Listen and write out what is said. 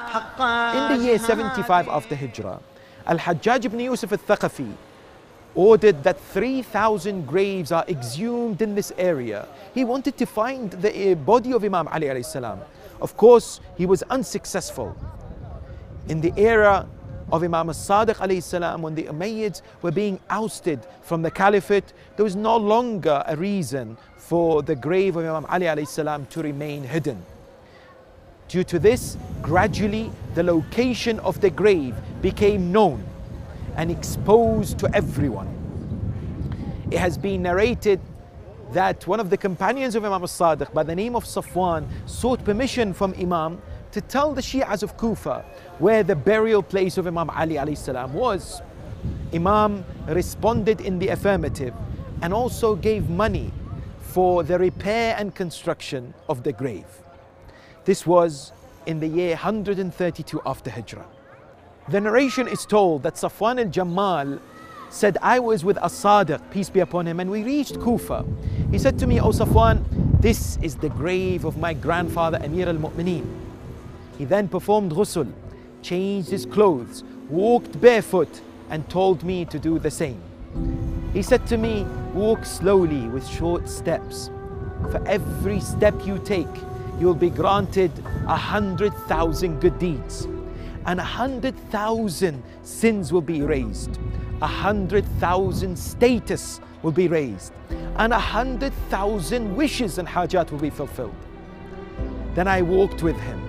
In the year 75 after Hijrah, Al-Hajjaj ibn Yusuf al-Thaqafi ordered that 3,000 graves are exhumed in this area. He wanted to find the body of Imam Ali alayhi salam. Of course, he was unsuccessful. In the era of Imam as-Sadiq alayhi salam, when the Umayyads were being ousted from the caliphate, there was no longer a reason for the grave of Imam Ali alayhi salam to remain hidden. Due to this, gradually the location of the grave became known and exposed to everyone. It has been narrated that one of the companions of Imam as-Sadiq by the name of Safwan sought permission from Imam to tell the Shi'as of Kufa where the burial place of Imam Ali alayhi salam was. Imam responded in the affirmative and also gave money for the repair and construction of the grave. This was in the year 132 after Hijrah. The narration is told that Safwan al-Jammal said, I was with as-Sadiq, peace be upon him, and we reached Kufa. He said to me, O Safwan, this is the grave of my grandfather Amir al-Mu'mineen. He then performed ghusl, changed his clothes, walked barefoot, and told me to do the same. He said to me, walk slowly with short steps. For every step you take, you will be granted 100,000 good deeds, and 100,000 sins will be erased. 100,000 status will be raised, and 100,000 wishes and hajat will be fulfilled. Then I walked with him